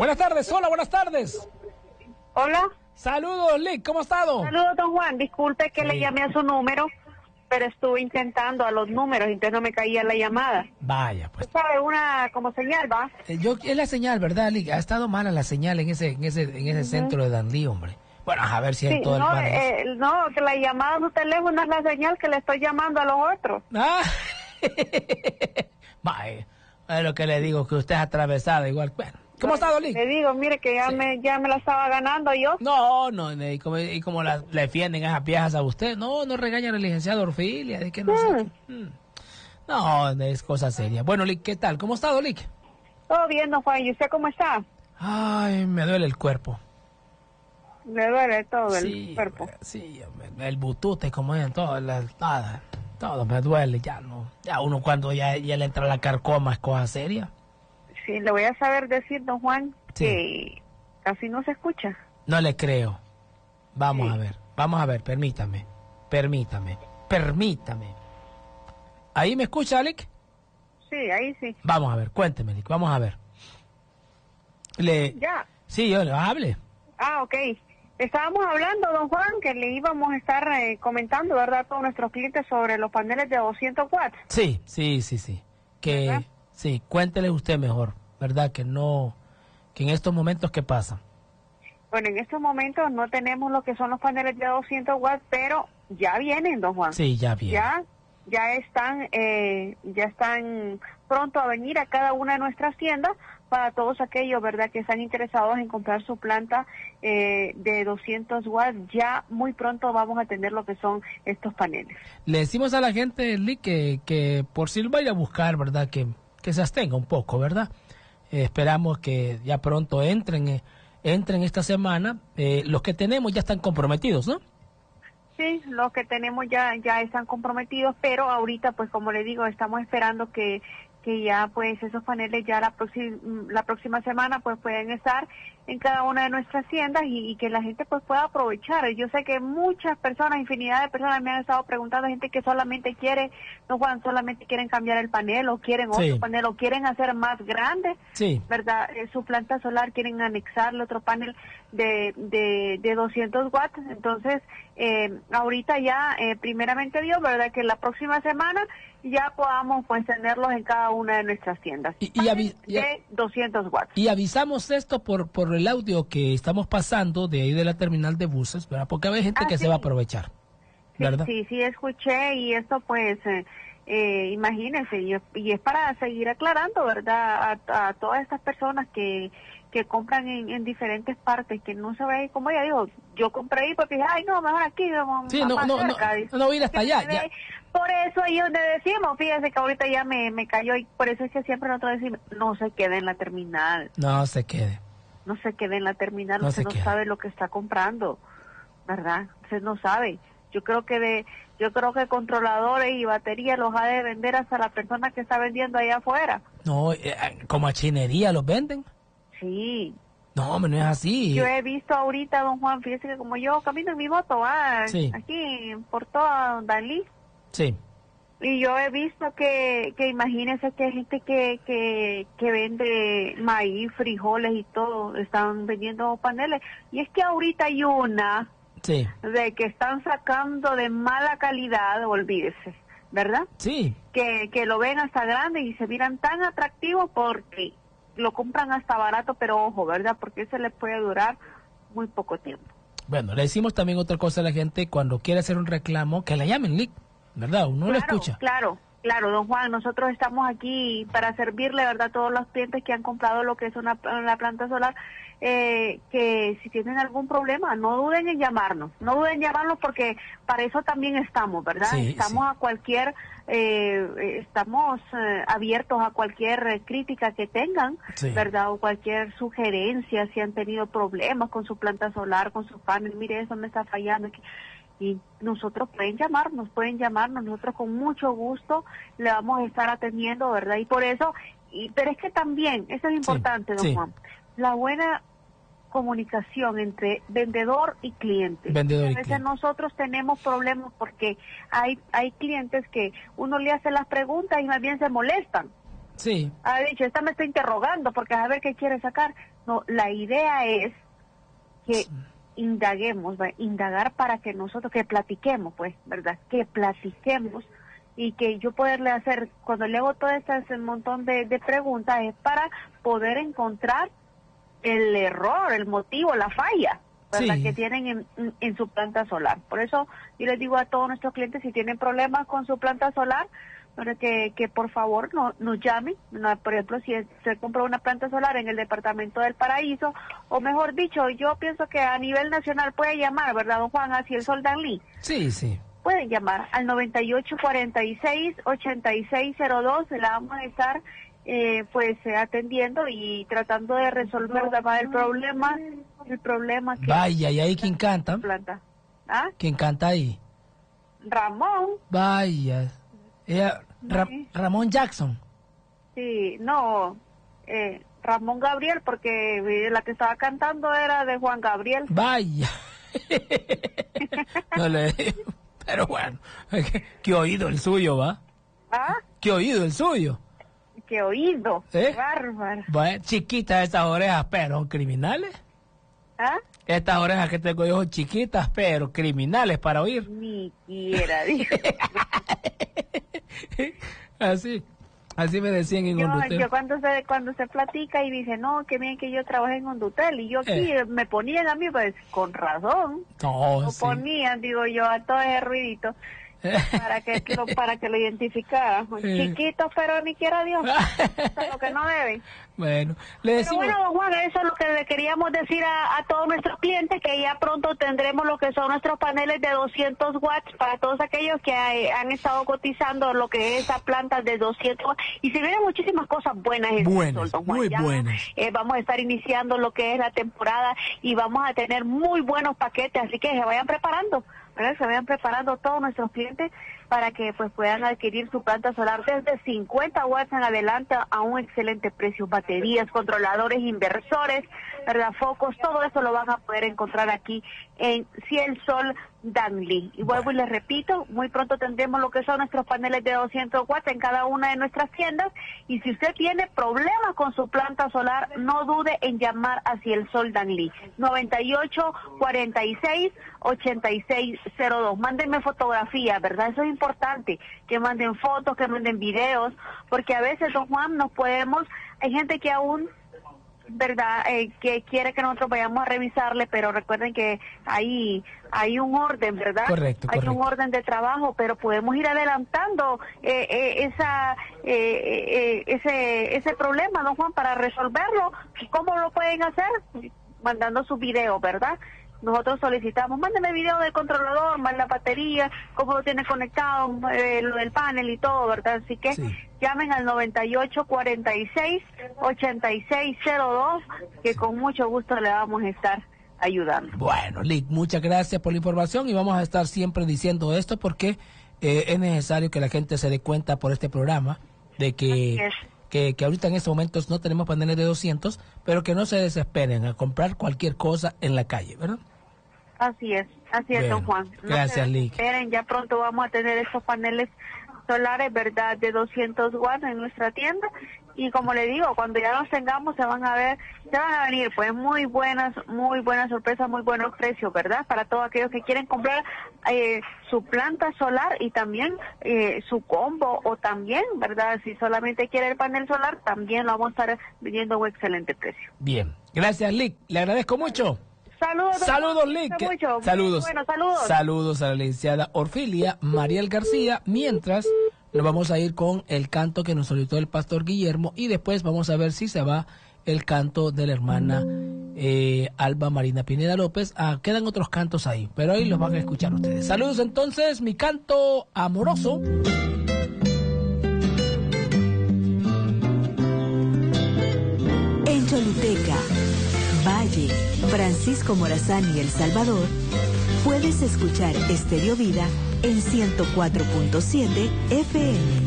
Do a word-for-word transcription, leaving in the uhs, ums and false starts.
Buenas tardes, hola, buenas tardes. Hola. Saludos, Lick, ¿cómo ha estado? Saludos, don Juan. Disculpe que Sí. le llamé a su número, pero estuve intentando a los números, entonces no me caía la llamada. Vaya, pues. Usted sabe, una como señal, ¿va? Eh, Yo, es la señal, ¿verdad, Lick? Ha estado mala la señal en ese, en ese, en ese Ujú. centro de Danlí, hombre. Bueno, a ver si Sí, en todo no, el país. eh, no, que la llamada de su teléfono es la señal que le estoy llamando a los otros. Ah. Vaya, es lo que le digo, que usted es atravesada igual. Bueno, ¿cómo ha estado, Lick? Le digo, mire que ya, Sí. me, ya me la estaba ganando yo. No, no, y como, y como la, le defienden a esas viejas a usted. No, no regañan al licenciado Orfilia, de que no sé. Mm. qué. Mm. No, es cosa seria. Bueno, Lick, ¿qué tal? ¿Cómo ha estado, Lick? Todo bien, don Juan. ¿Y usted cómo está? Ay, me duele el cuerpo. Le duele todo Sí, el cuerpo. hombre, sí, hombre, el butute, como es, todo, la, nada, todo me duele, ya no. Ya uno cuando ya, ya le entra la carcoma es cosa seria. Sí, le voy a saber decir, don Juan, Sí. que casi no se escucha. No le creo. Vamos Sí. a ver, vamos a ver, permítame, permítame, permítame. ¿Ahí me escucha, Lick? Sí, ahí sí. Vamos a ver, cuénteme, Lick, vamos a ver. Le... Ya. Sí, yo le hable. Ah, ok. Estábamos hablando, don Juan, que le íbamos a estar eh, comentando, ¿verdad?, a todos nuestros clientes sobre los paneles de doscientos watts. Sí, sí, sí, sí. Que, ¿Verdad? sí, cuéntele usted mejor, ¿verdad? Que no, que en estos momentos, ¿qué pasa? Bueno, en estos momentos no tenemos lo que son los paneles de doscientos watts, pero ya vienen, don Juan. Sí, ya bien. Ya, ya están, eh, ya están pronto a venir a cada una de nuestras tiendas para todos aquellos, ¿verdad?, que están interesados en comprar su planta eh, de doscientos watts. Ya muy pronto vamos a tener lo que son estos paneles. Le decimos a la gente, Lick, que, que por si lo vaya a buscar, ¿verdad? Que, que se abstenga un poco, ¿verdad? Eh, esperamos que ya pronto entren, eh, entren esta semana. Eh, los que tenemos ya están comprometidos, ¿no? Sí, los que tenemos ya ya están comprometidos, pero ahorita, pues como le digo, estamos esperando que que ya pues esos paneles ya la próxima la próxima semana pues pueden estar en cada una de nuestras tiendas y, y que la gente pues pueda aprovechar. Yo sé que muchas personas, infinidad de personas me han estado preguntando, gente que solamente quiere, no Juan, solamente quieren cambiar el panel o quieren Sí. otro panel o quieren hacer más grande, Sí. ¿verdad? Eh, su planta solar, quieren anexarle otro panel de, de, de doscientos watts. Entonces, eh, ahorita ya, eh, primeramente Dios, ¿verdad?, que la próxima semana ya podamos pues tenerlos en cada una de nuestras tiendas. Y, y, avi- y, De doscientos watts. y avisamos esto por, por el audio que estamos pasando de ahí de la terminal de buses, ¿verdad? Porque hay gente Ah, que sí. se va a aprovechar, Sí, ¿verdad? sí, sí, escuché y esto pues, eh, eh, imagínense, y, y es para seguir aclarando, ¿verdad?, a, a todas estas personas que que compran en, en diferentes partes, que no se ve, como ella dijo, yo compré ahí porque dije, ay no, mejor aquí, vamos Sí, no, más no, no, cerca. no, no ir hasta allá, ya. Por eso ahí donde decimos, fíjense que ahorita ya me, me cayó y por eso es que siempre nosotros decimos, no se quede en la terminal, No se quede. no se quede en la terminal, No usted se no quede. sabe lo que está comprando, ¿verdad? Usted no sabe. Yo creo que de, yo creo que controladores y baterías los ha de vender hasta la persona que está vendiendo allá afuera. No, eh, como a chinería los venden. Sí. No, hombre, no es así. Yo he visto ahorita, don Juan, fíjese que como yo camino en mi moto, ah, Sí. aquí por toda Dalí, Sí. y yo he visto que, que imagínense que hay gente que, que, que vende maíz, frijoles y todo, están vendiendo paneles. Y es que ahorita hay una Sí. de que están sacando de mala calidad, olvídese, ¿verdad? Sí. Que, que lo ven hasta grande y se miran tan atractivos porque lo compran hasta barato, pero ojo, ¿verdad? Porque ese les puede durar muy poco tiempo. Bueno, le decimos también otra cosa a la gente, cuando quiere hacer un reclamo, que la llamen, Lick, ¿verdad? Uno lo Claro, escucha. claro, claro, don Juan, nosotros estamos aquí para servirle, ¿verdad?, a todos los clientes que han comprado lo que es una, una planta solar, eh, que si tienen algún problema, no duden en llamarnos, no duden en llamarnos porque para eso también estamos, ¿verdad? Sí, estamos sí. a cualquier, eh, estamos eh, abiertos a cualquier eh, crítica que tengan, Sí. ¿verdad? O cualquier sugerencia, si han tenido problemas con su planta solar, con sus paneles, mire, eso me está fallando. Y nosotros pueden llamarnos, pueden llamarnos, nosotros con mucho gusto le vamos a estar atendiendo, ¿verdad? Y por eso, y, pero es que también, eso es importante, don sí. Juan, la buena comunicación entre vendedor y cliente. Vendedor y a veces cliente. nosotros tenemos problemas porque hay hay clientes que uno le hace las preguntas y más bien se molestan. Sí. Ha dicho, esta me está interrogando porque a ver qué quiere sacar. No, la idea es que indaguemos, ¿verdad? Indagar para que nosotros, que platiquemos, pues, ¿verdad? Que platiquemos y que yo poderle hacer, cuando le hago todo este montón de, de preguntas, es para poder encontrar el error, el motivo, la falla, ¿verdad? Sí. Que tienen en, en, en su planta solar. Por eso yo les digo a todos nuestros clientes, si tienen problemas con su planta solar, pero que, que por favor no, nos llamen. No, por ejemplo, si se compró una planta solar en el departamento del Paraíso, o mejor dicho, yo pienso que a nivel nacional puede llamar, ¿verdad, don Juan? Así el Sol Danlí. Sí, sí. Pueden llamar al noventa y ocho cuarenta y seis ochenta y seis cero dos, la vamos a estar eh, pues eh, atendiendo y tratando de resolver el problema, el problema que... Vaya, ¿y ahí quién canta? Planta. ¿Ah? ¿Quién canta ahí? Ramón. Vaya. Ella, Ra sí. Ramón Jackson. Sí, no, eh, Ramón Gabriel, porque la que estaba cantando era de Juan Gabriel. Vaya. No le digo, pero bueno, qué oído el suyo, ¿va? ¿Ah? Qué oído el suyo. Qué oído, ¿Eh? Bárbaro. Bueno, chiquitas estas orejas, pero criminales. ¿Ah? Estas orejas que tengo yo son chiquitas, pero criminales para oír. Ni quiera, dijo. Así, así me decían en yo, Hondutel. Yo cuando se cuando se platica y dice, no, que bien que yo trabajé en Hondutel, y yo aquí Eh. me ponían a mí, pues con razón. No, Lo sí. ponían, digo yo, a todo ese ruidito. para que lo, para que lo identificara. Eh. Chiquitos, pero ni quiera Dios. Eso es lo que no deben. Bueno, le Pero decimos... bueno, don Juan, eso es lo que le queríamos decir a, a todos nuestros clientes, que ya pronto tendremos lo que son nuestros paneles de doscientos watts para todos aquellos que hay, han estado cotizando lo que es esa planta de doscientos watts. Y se vienen muchísimas cosas buenas en buenas, el sol, don Juan. muy Ya, buenas. Eh, vamos a estar iniciando lo que es la temporada y vamos a tener muy buenos paquetes, así que se vayan preparando, ¿verdad? Se vayan preparando todos nuestros clientes para que pues puedan adquirir su planta solar desde cincuenta watts en adelante a un excelente precio. Baterías, controladores, inversores, ¿verdad? Focos, todo eso lo van a poder encontrar aquí en Ciel Sol Danlí. Y vuelvo y les repito, muy pronto tendremos lo que son nuestros paneles de doscientos watts en cada una de nuestras tiendas. Y si usted tiene problemas con su planta solar, no dude en llamar a Ciel Sol Danlí. noventa y ocho cuarenta y seis ochenta y seis cero dos. Mándenme fotografías, ¿verdad? Eso es importante, que manden fotos, que manden videos, porque a veces, don Juan, nos podemos, hay gente que aún, ¿verdad?, eh, que quiere que nosotros vayamos a revisarle, pero recuerden que hay hay un orden, ¿verdad? Correcto, hay correcto. un orden de trabajo, pero podemos ir adelantando eh, eh, esa eh, eh, ese ese problema, don Juan, para resolverlo. ¿Cómo lo pueden hacer? Mandando su video, ¿verdad? Nosotros solicitamos, mándeme video del controlador, más la batería, cómo lo tiene conectado, eh, lo del panel y todo, ¿verdad? Así que sí. Llamen al noventa y ocho cuarenta y seis ochenta y seis cero dos, que con mucho gusto le vamos a estar ayudando. Bueno, Lick, muchas gracias por la información y vamos a estar siempre diciendo esto porque eh, es necesario que la gente se dé cuenta por este programa de que... Que, que ahorita en estos momentos no tenemos paneles de doscientos, pero que no se desesperen a comprar cualquier cosa en la calle, ¿verdad? Así es, así es, Bueno, don Juan. No gracias, se Lick. Esperen, ya pronto vamos a tener estos paneles solares, ¿verdad?, de doscientos watts en nuestra tienda. Y como le digo, cuando ya los tengamos se van a ver, se van a venir pues muy buenas, muy buenas sorpresas, muy buenos precios, ¿verdad? Para todos aquellos que quieren comprar eh, su planta solar y también eh, su combo, o también, ¿verdad? Si solamente quiere el panel solar, también lo vamos a estar vendiendo a un excelente precio. Bien, gracias, Lick, le agradezco mucho. Saludos, saludos, Lick. Mucho. Saludos. Bueno, saludos. Saludos a la licenciada Orfilia Mariel García. Mientras nos vamos a ir con el canto que nos solicitó el pastor Guillermo y después vamos a ver si se va el canto de la hermana eh, Alba Marina Pineda López. Ah, quedan otros cantos ahí, pero ahí los van a escuchar ustedes. Saludos entonces, mi canto amoroso. En Choluteca, Valle, Francisco Morazán y El Salvador, puedes escuchar Estéreo Vida en ciento cuatro punto siete F M.